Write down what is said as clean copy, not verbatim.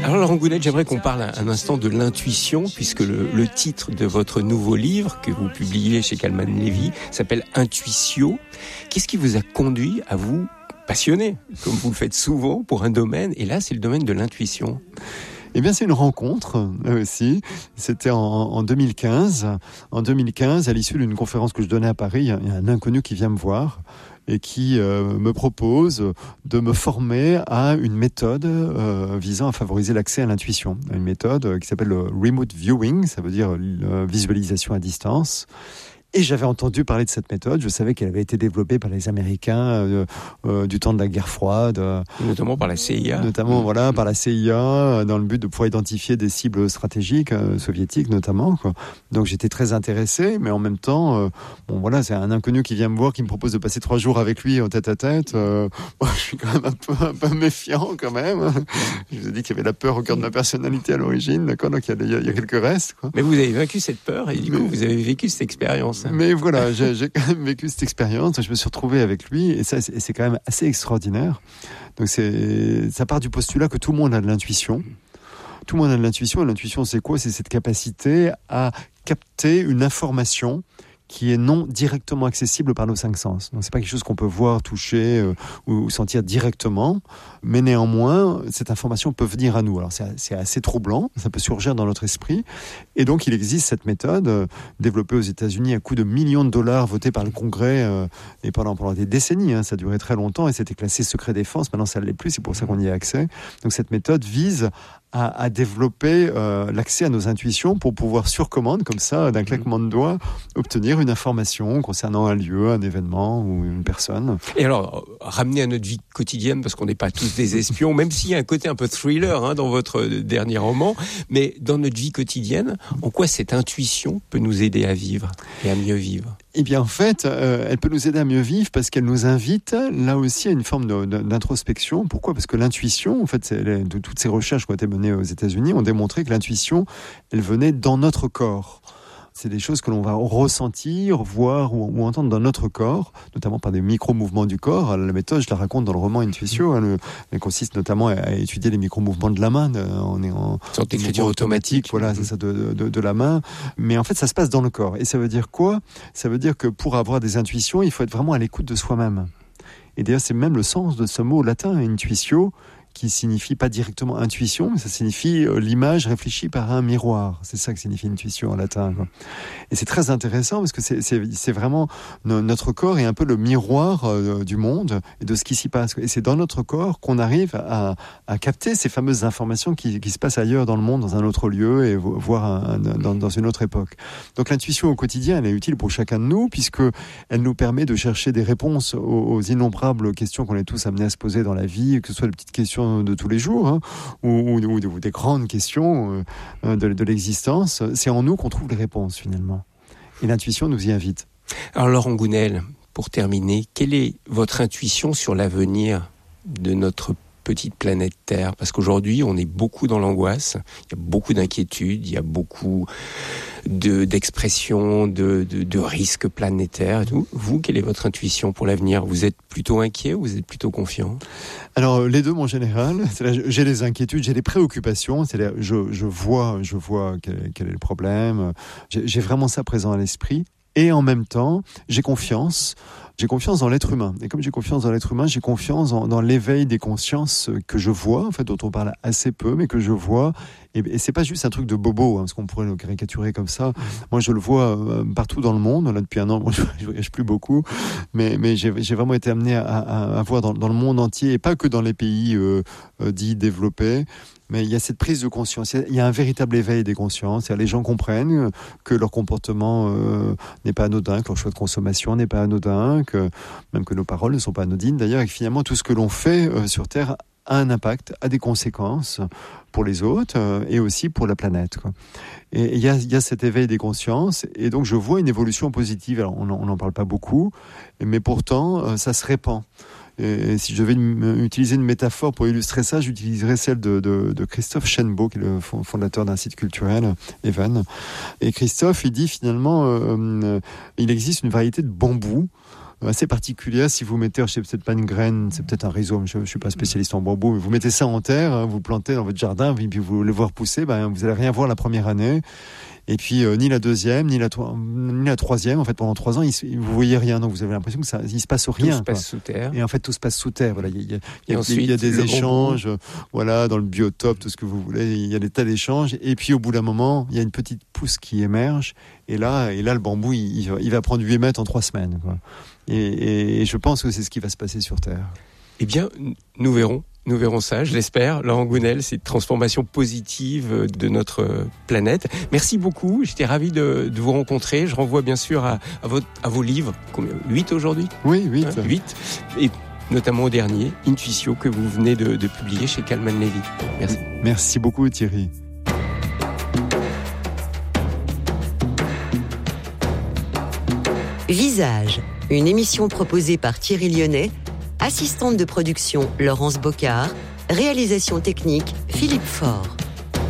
Alors Laurent Gounelle, j'aimerais qu'on parle un instant de l'intuition, puisque le titre de votre nouveau livre que vous publiez chez Calman Levy s'appelle Intuitio. Qu'est-ce qui vous a conduit à vous passionner, comme vous le faites souvent, pour un domaine, et là c'est le domaine de l'intuition? Eh bien, c'est une rencontre, là aussi. C'était en 2015. En 2015, à l'issue d'une conférence que je donnais à Paris, il y a un inconnu qui vient me voir et qui me propose de me former à une méthode visant à favoriser l'accès à l'intuition. Une méthode qui s'appelle le remote viewing, ça veut dire visualisation à distance. Et j'avais entendu parler de cette méthode. Je savais qu'elle avait été développée par les Américains du temps de la guerre froide. Notamment par la CIA. Notamment, voilà, par la CIA, dans le but de pouvoir identifier des cibles stratégiques, soviétiques notamment, quoi. Donc j'étais très intéressé, mais en même temps, bon voilà, c'est un inconnu qui vient me voir, qui me propose de passer 3 jours avec lui en tête à tête. Moi, je suis quand même un peu méfiant quand même. Je vous ai dit qu'il y avait la peur au cœur de ma personnalité à l'origine, d'accord. Donc il y a quelques restes, quoi. Mais vous avez vaincu cette peur et du coup vous avez vécu cette expérience. Mais voilà, j'ai quand même vécu cette expérience. Je me suis retrouvé avec lui et ça, c'est quand même assez extraordinaire. Donc ça part du postulat que tout le monde a de l'intuition. Tout le monde a de l'intuition. Et l'intuition, c'est quoi? C'est cette capacité à capter une information qui est non directement accessible par nos 5 sens. Donc c'est pas quelque chose qu'on peut voir, toucher ou sentir directement, mais néanmoins cette information peut venir à nous. Alors c'est assez troublant, ça peut surgir dans notre esprit, et donc il existe cette méthode développée aux États-Unis à coût de millions de dollars, votée par le Congrès et pendant des décennies. Ça a duré très longtemps et c'était classé secret défense. Maintenant ça ne l'est plus, c'est pour ça qu'on y a accès. Donc cette méthode vise à développer l'accès à nos intuitions pour pouvoir sur commande, comme ça, d'un claquement de doigts, obtenir une information concernant un lieu, un événement ou une personne. Et alors, ramener à notre vie quotidienne, parce qu'on n'est pas tous des espions, même s'il y a un côté un peu thriller dans votre dernier roman, mais dans notre vie quotidienne, en quoi cette intuition peut nous aider à vivre et à mieux vivre? Eh bien, en fait, elle peut nous aider à mieux vivre parce qu'elle nous invite, là aussi, à une forme d'introspection. Pourquoi? Parce que l'intuition, en fait, de toutes ces recherches qui ont été menées aux États-Unis, ont démontré que l'intuition, elle venait dans notre corps. C'est des choses que l'on va ressentir, voir ou entendre dans notre corps, notamment par des micro-mouvements du corps. La méthode, je la raconte dans le roman Intuitio. Elle consiste notamment à étudier les micro-mouvements de la main. On est en sorte d'écriture automatique. Voilà, c'est ça, de la main. Mais en fait, ça se passe dans le corps. Et ça veut dire quoi? Ça veut dire que pour avoir des intuitions, il faut être vraiment à l'écoute de soi-même. Et d'ailleurs, c'est même le sens de ce mot latin, intuitio, qui signifie pas directement intuition, mais ça signifie l'image réfléchie par un miroir. C'est ça que signifie intuition en latin, quoi. Et c'est très intéressant parce que c'est vraiment notre corps est un peu le miroir du monde et de ce qui s'y passe. Et c'est dans notre corps qu'on arrive à capter ces fameuses informations qui se passent ailleurs dans le monde, dans un autre lieu et voire dans une autre époque. Donc l'intuition au quotidien, elle est utile pour chacun de nous puisque elle nous permet de chercher des réponses aux innombrables questions qu'on est tous amenés à se poser dans la vie, que ce soit les petites questions de tous les jours ou des grandes questions de l'existence. C'est en nous qu'on trouve les réponses finalement. Et l'intuition nous y invite. Alors Laurent Gounelle, pour terminer, quelle est votre intuition sur l'avenir de notre petite planète Terre? Parce qu'aujourd'hui, on est beaucoup dans l'angoisse, il y a beaucoup d'inquiétudes, il y a beaucoup d'expressions, de risques planétaires et tout. Vous, quelle est votre intuition pour l'avenir? Vous êtes plutôt inquiet ou vous êtes plutôt confiant? Alors, les deux, mon général. J'ai les inquiétudes, j'ai les préoccupations. C'est-à-dire, je vois quel est le problème. J'ai vraiment ça présent à l'esprit. Et en même temps, j'ai confiance dans l'être humain. Et comme j'ai confiance dans l'être humain, j'ai confiance dans l'éveil des consciences que je vois, en fait, dont on parle assez peu, mais que je vois. Et c'est pas juste un truc de bobo, parce qu'on pourrait le caricaturer comme ça. Moi, je le vois partout dans le monde. Là, depuis un an, moi, je voyage plus beaucoup, mais j'ai vraiment été amené à voir dans le monde entier, et pas que dans les pays dits développés. Mais il y a cette prise de conscience, il y a un véritable éveil des consciences. Les gens comprennent que leur comportement n'est pas anodin, que leur choix de consommation n'est pas anodin, même que nos paroles ne sont pas anodines d'ailleurs, et que finalement tout ce que l'on fait sur Terre a un impact, a des conséquences pour les autres et aussi pour la planète, quoi. Et il y a cet éveil des consciences, et donc je vois une évolution positive. Alors on n'en parle pas beaucoup, mais pourtant ça se répand. Et si je devais utiliser une métaphore pour illustrer ça, j'utiliserais celle de Christophe Chenbault, qui est le fondateur d'un site culturel, Even. Et Christophe, il dit finalement, il existe une variété de bambous assez particulière. Si vous mettez, je sais peut-être pas une graine, c'est peut-être un rhizome, je suis pas spécialiste en bambou, mais vous mettez ça en terre, hein, vous plantez dans votre jardin, puis vous le voir pousser, vous allez rien voir la première année. Et puis ni la deuxième, ni la troisième. En fait, pendant 3 ans, vous voyez rien. Donc vous avez l'impression que il se passe rien. Tout se passe sous terre. Et en fait, tout se passe sous terre. Voilà, il y a des échanges. Voilà, dans le biotope, tout ce que vous voulez. Il y a des tas d'échanges. Et puis au bout d'un moment, il y a une petite pousse qui émerge. Et là, le bambou, il va prendre 8 mètres en 3 semaines. Quoi. Et je pense que c'est ce qui va se passer sur Terre. Eh bien, nous verrons. Nous verrons ça, je l'espère. Laurent Gounelle, cette transformation positive de notre planète. Merci beaucoup. J'étais ravi de vous rencontrer. Je renvoie bien sûr à vos livres. Combien ? 8 aujourd'hui ? Oui, 8. 8. Et notamment au dernier, Intuitio, que vous venez de publier chez Kalman Levy. Merci. Merci beaucoup, Thierry. Visage, une émission proposée par Thierry Lyonnais, assistante de production Laurence Bocard, réalisation technique Philippe Faure.